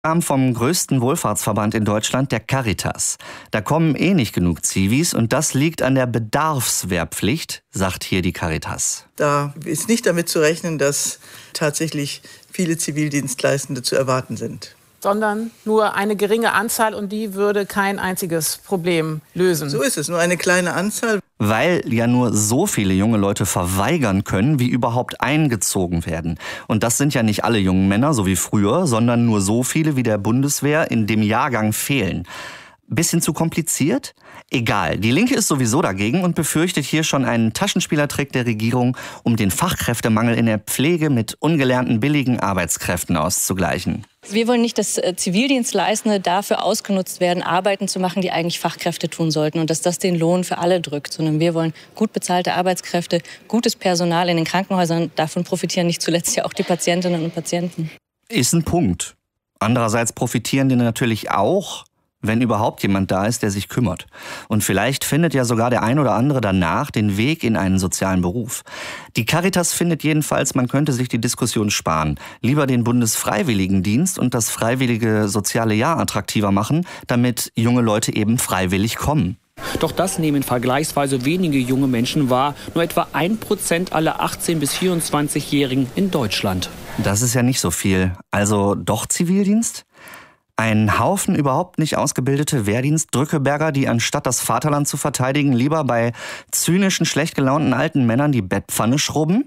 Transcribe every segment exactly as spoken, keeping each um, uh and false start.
Kam vom größten Wohlfahrtsverband in Deutschland, der Caritas. Da kommen eh nicht genug Zivis und das liegt an der Bedarfswehrpflicht, sagt hier die Caritas. Da ist nicht damit zu rechnen, dass tatsächlich viele Zivildienstleistende zu erwarten sind. Sondern nur eine geringe Anzahl und die würde kein einziges Problem lösen. So ist es, nur eine kleine Anzahl. Weil ja nur so viele junge Leute verweigern können, wie überhaupt eingezogen werden. Und das sind ja nicht alle jungen Männer, so wie früher, sondern nur so viele, wie der Bundeswehr in dem Jahrgang fehlen. Bisschen zu kompliziert? Egal, die Linke ist sowieso dagegen und befürchtet hier schon einen Taschenspielertrick der Regierung, um den Fachkräftemangel in der Pflege mit ungelernten billigen Arbeitskräften auszugleichen. Wir wollen nicht, dass Zivildienstleistende dafür ausgenutzt werden, Arbeiten zu machen, die eigentlich Fachkräfte tun sollten und dass das den Lohn für alle drückt, sondern wir wollen gut bezahlte Arbeitskräfte, gutes Personal in den Krankenhäusern. Davon profitieren nicht zuletzt ja auch die Patientinnen und Patienten. Ist ein Punkt. Andererseits profitieren die natürlich auch, wenn überhaupt jemand da ist, der sich kümmert. Und vielleicht findet ja sogar der ein oder andere danach den Weg in einen sozialen Beruf. Die Caritas findet jedenfalls, man könnte sich die Diskussion sparen. Lieber den Bundesfreiwilligendienst und das freiwillige soziale Jahr attraktiver machen, damit junge Leute eben freiwillig kommen. Doch das nehmen vergleichsweise wenige junge Menschen wahr. Nur etwa ein Prozent aller achtzehn- bis vierundzwanzigjährigen in Deutschland. Das ist ja nicht so viel. Also doch Zivildienst? Ein Haufen überhaupt nicht ausgebildete Wehrdienst-Drückeberger, die anstatt das Vaterland zu verteidigen, lieber bei zynischen, schlecht gelaunten alten Männern die Bettpfanne schrubben?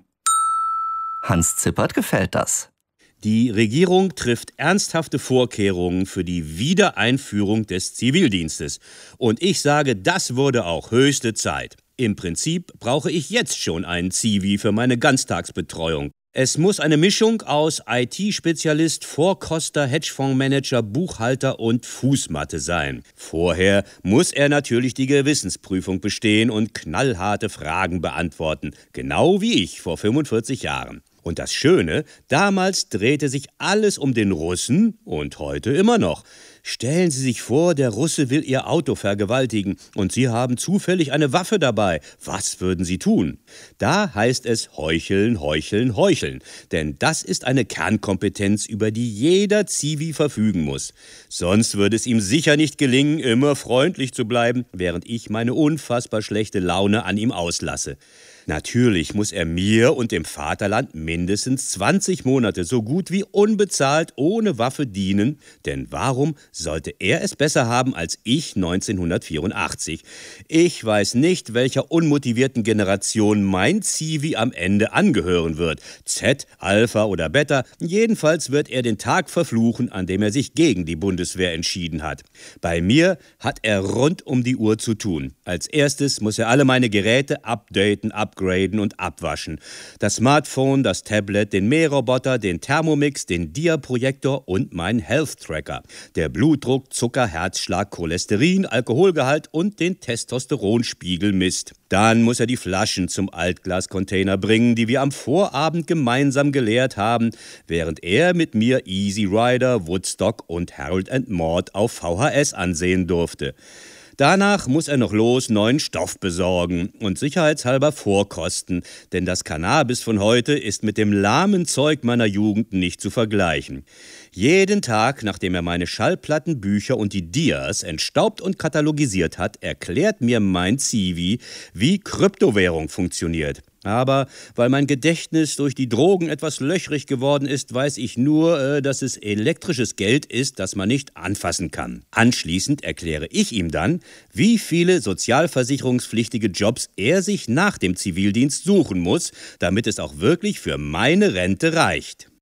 Hans Zippert gefällt das. Die Regierung trifft ernsthafte Vorkehrungen für die Wiedereinführung des Zivildienstes. Und ich sage, das wurde auch höchste Zeit. Im Prinzip brauche ich jetzt schon einen Zivi für meine Ganztagsbetreuung. Es muss eine Mischung aus I T-Spezialist, Vorkoster, Hedgefondsmanager, Buchhalter und Fußmatte sein. Vorher muss er natürlich die Gewissensprüfung bestehen und knallharte Fragen beantworten. Genau wie ich vor fünfundvierzig Jahren. Und das Schöne, damals drehte sich alles um den Russen und heute immer noch. Stellen Sie sich vor, der Russe will Ihr Auto vergewaltigen und Sie haben zufällig eine Waffe dabei. Was würden Sie tun? Da heißt es heucheln, heucheln, heucheln. Denn das ist eine Kernkompetenz, über die jeder Zivi verfügen muss. Sonst würde es ihm sicher nicht gelingen, immer freundlich zu bleiben, während ich meine unfassbar schlechte Laune an ihm auslasse. Natürlich muss er mir und dem Vaterland mindestens zwanzig Monate so gut wie unbezahlt ohne Waffe dienen, denn warum sollte er es besser haben als ich neunzehnhundertvierundachtzig? Ich weiß nicht, welcher unmotivierten Generation mein Zivi am Ende angehören wird. Z, Alpha oder Beta, jedenfalls wird er den Tag verfluchen, an dem er sich gegen die Bundeswehr entschieden hat. Bei mir hat er rund um die Uhr zu tun. Als erstes muss er alle meine Geräte updaten, updaten, upgraden und abwaschen. Das Smartphone, das Tablet, den Mähroboter, den Thermomix, den Dia-Projektor und meinen Health-Tracker. Der Blutdruck, Zucker, Herzschlag, Cholesterin, Alkoholgehalt und den Testosteronspiegel misst. Dann muss er die Flaschen zum Altglascontainer bringen, die wir am Vorabend gemeinsam geleert haben, während er mit mir Easy Rider, Woodstock und Harold and Maude auf V H S ansehen durfte. Danach muss er noch los neuen Stoff besorgen und sicherheitshalber vorkosten, denn das Cannabis von heute ist mit dem lahmen Zeug meiner Jugend nicht zu vergleichen. Jeden Tag, nachdem er meine Schallplatten, Bücher und die Dias entstaubt und katalogisiert hat, erklärt mir mein Zivi, wie Kryptowährung funktioniert. Aber weil mein Gedächtnis durch die Drogen etwas löchrig geworden ist, weiß ich nur, äh, dass es elektrisches Geld ist, das man nicht anfassen kann. Anschließend erkläre ich ihm dann, wie viele sozialversicherungspflichtige Jobs er sich nach dem Zivildienst suchen muss, damit es auch wirklich für meine Rente reicht.